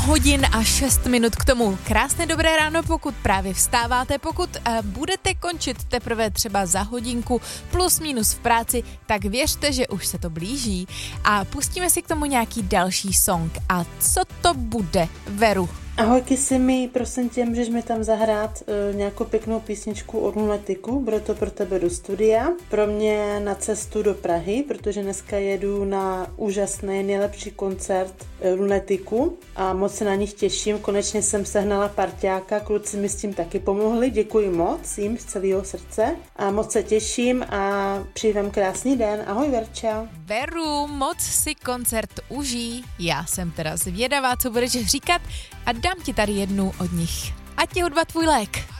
hodin a 6 minut k tomu. Krásné dobré ráno, pokud právě vstáváte, pokud budete končit teprve třeba za hodinku plus minus v práci, tak věřte, že už se to blíží a pustíme si k tomu nějaký další song. A co to bude, Veru? Ahoj Kissy, prosím tě, můžeš mi tam zahrát nějakou pěknou písničku od Lunatiku, bude to pro tebe do studia, pro mě na cestu do Prahy, protože dneska jedu na úžasný, nejlepší koncert Lunatiku a moc se na nich těším, konečně jsem sehnala parťáka, kluci mi s tím taky pomohli, děkuji moc jim z celého srdce a moc se těším a přeji vám krásný den, ahoj Verča. Veru, moc si koncert užij, já jsem teda zvědavá, co budeš říkat a dám ti tady jednu od nich. Ať je hudba tvůj lék.